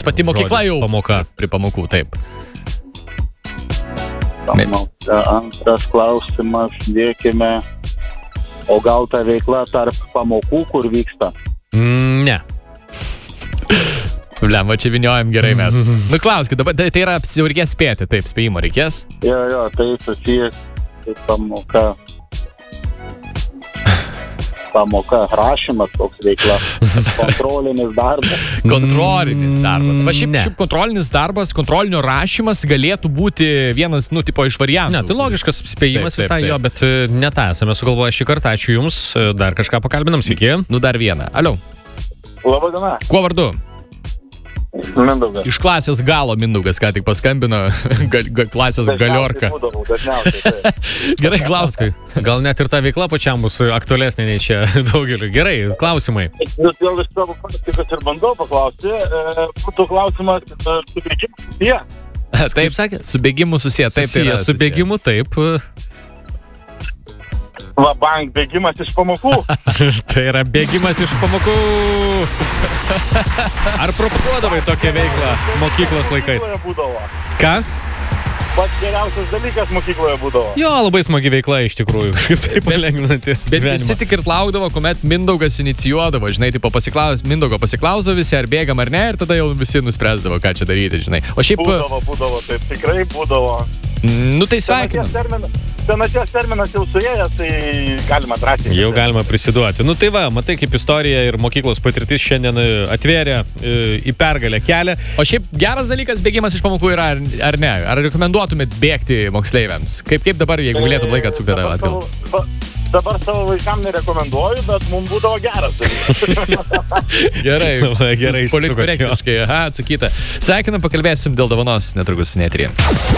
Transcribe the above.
pati mokykla jau pamoka. Prie pamokų, taip. Pamoka. Antras klausimas, dėkime. O gal ta veikla tarp pamokų, kur vyksta? Ne. Va čia vyniojam gerai mes. Nu, klauskit, dabar tai yra, jau reikės spėti, taip, spėjimo reikės. Jo, tai susijęs su pamoka. Pamoka, rašymas toks veikla. Kontrolinis darbas. Kontrolinis darbas. Va šiaip kontrolinis darbas, kontrolinio rašymas galėtų būti vienas, tipo iš variantų. Ne, tai logiškas spėjimas visai jo, bet ne tą esame sugalvoję šį kartą. Ačiū Jums. Dar kažką pakalbinam, sveiki. Nu, dar vieną. Alio. Labą dieną. Kuo vardu? Mindaugas. Iš klasės galo Mindaugas, ką tik paskambino, klasės galiorka. Gerai, klausk. Gal net ir ta veikla pačiam bus aktualesnė nei čia daugeliu. Gerai, klausimai. Jūs vėl iš savo praktikos ir bandau paklausti. Būtų klausimas su bėgimu susiję. Taip, sakė? Su bėgimu susiję. Taip, tai yra su bėgimu, taip. Va, bank, bėgimas iš pamokų. Tai yra bėgimas iš pamokų. Ar propaguodavai tokią veiklą mokyklos laikais? Mokykloje būdavo. Ką? Pats geriausias dalykas mokykloje būdavo. Jo, labai smagi veikla iš tikrųjų. Kažkaip taip palengvinanti. Bet visi tik ir laukdavo, kuomet Mindaugas inicijuodavo, žinai, tipo Mindaugo pasiklausdavo visi, ar bėgam ar ne, ir tada jau visi nuspręsdavo, ką čia daryti, žinai. O šiaip... Būdavo, taip, tikrai būdavo. Nu, tai sveikinam. Senaties terminas jau suėjęs, tai galima drąsiai. Jau galima prisiduoti. Nu tai va, matai, kaip istorija ir mokyklos patirtis šiandien atvėrė į pergalę kelią. O šiaip geras dalykas bėgimas iš pamokų yra, ar ne? Ar rekomenduotumėt bėgti moksleiviams? Kaip dabar, jeigu galėtum laiką atsukti atgal? Dabar savo vaikam nerekomenduoju, bet mums būdavo geras. Gerai, gerai. Politkorektiškai, atsakyta. Sveikinam, pakalbėsim dėl dovanos netrukus eteryje.